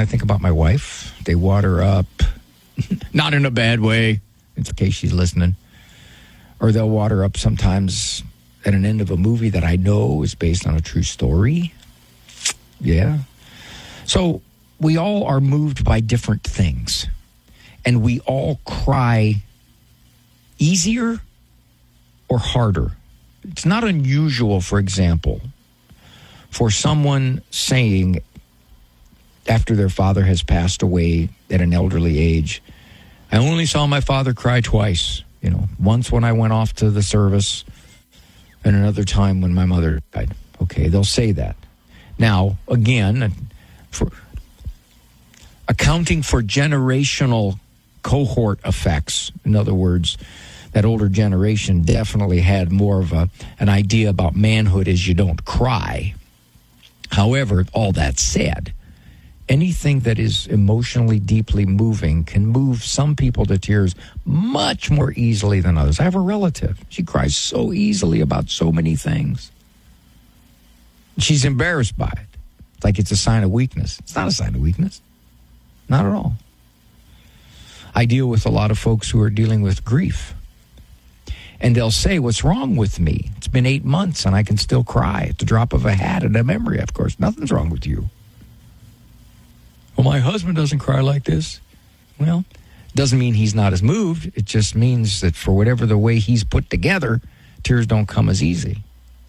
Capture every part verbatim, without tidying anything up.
I think about my wife. They water up, not in a bad way, in case she's listening. Or they'll water up sometimes at an end of a movie that I know is based on a true story. Yeah. So we all are moved by different things. And we all cry easier or harder. It's not unusual, for example, for someone saying after their father has passed away at an elderly age, I only saw my father cry twice. You know, once when I went off to the service and another time when my mother died. Okay, they'll say that. Now, again, for accounting for generational cohort effects, in other words, that older generation definitely had more of a an idea about manhood as you don't cry. However, all that said, anything that is emotionally deeply moving can move some people to tears much more easily than others. I have a relative. She cries so easily about so many things. She's embarrassed by it. It's like it's a sign of weakness. It's not a sign of weakness. Not at all. I deal with a lot of folks who are dealing with grief. And they'll say, what's wrong with me? It's been eight months and I can still cry at the drop of a hat and a memory. Of course, nothing's wrong with you. Well, my husband doesn't cry like this. Well, doesn't mean he's not as moved. It just means that for whatever the way he's put together, tears don't come as easy.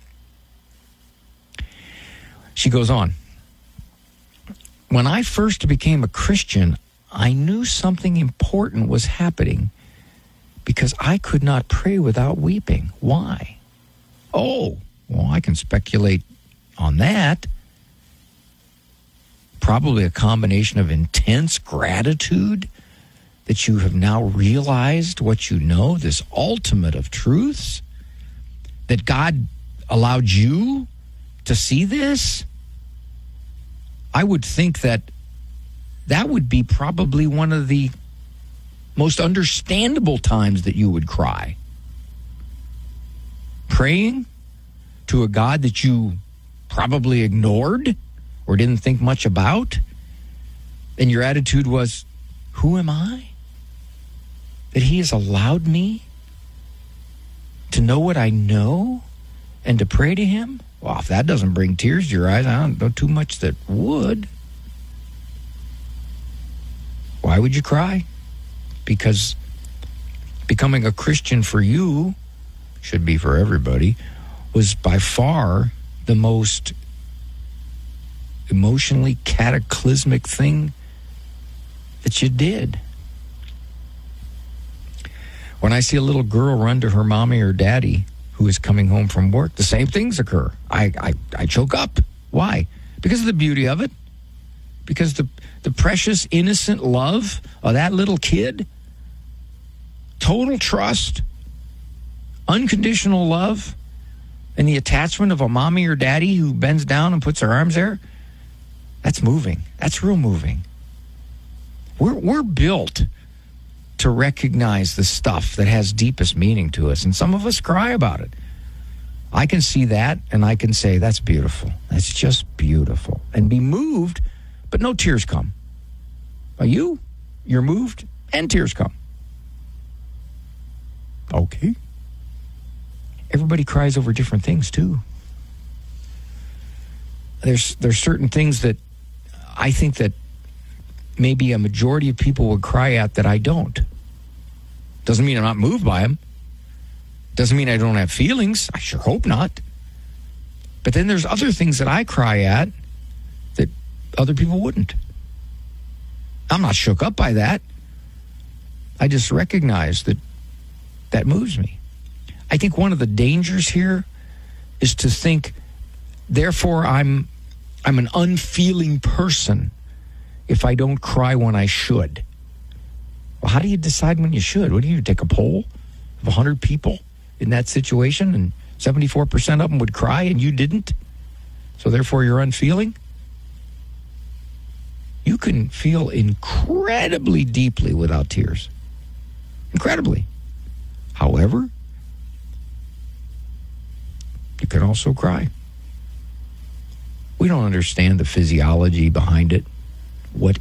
She goes on. When I first became a Christian, I knew something important was happening because I could not pray without weeping. Why? Oh, well, I can speculate on that. Probably a combination of intense gratitude that you have now realized what you know, this ultimate of truths, that God allowed you to see this. I would think that that would be probably one of the most understandable times that you would cry. Praying to a God that you probably ignored or didn't think much about, and your attitude was, who am I? That he has allowed me to know what I know and to pray to him? Well, if that doesn't bring tears to your eyes, I don't know too much that would. Why would you cry? Because becoming a Christian for you, should be for everybody, was by far the most emotionally cataclysmic thing that you did. When I see a little girl run to her mommy or daddy who is coming home from work, the same things occur. I, I, I choke up. Why? Because of the beauty of it. Because the, the precious, innocent love of that little kid, total trust, unconditional love, and the attachment of a mommy or daddy who bends down and puts their arms there, that's moving. That's real moving. We're, we're built to recognize the stuff that has deepest meaning to us, and some of us cry about it. I can see that, and I can say, that's beautiful. That's just beautiful. And be moved, but no tears come. Are you? You're moved, and tears come. Okay. Everybody cries over different things, too. There's there's certain things that I think that maybe a majority of people would cry at that I don't. Doesn't mean I'm not moved by them. Doesn't mean I don't have feelings. I sure hope not. But then there's other things that I cry at that other people wouldn't. I'm not shook up by that. I just recognize that that moves me. I think one of the dangers here is to think, therefore I'm I'm an unfeeling person if I don't cry when I should. Well, how do you decide when you should? What do you take a poll of one hundred people in that situation and seventy-four percent of them would cry and you didn't? So therefore you're unfeeling? You can feel incredibly deeply without tears. Incredibly. However, you can also cry. We don't understand the physiology behind it, what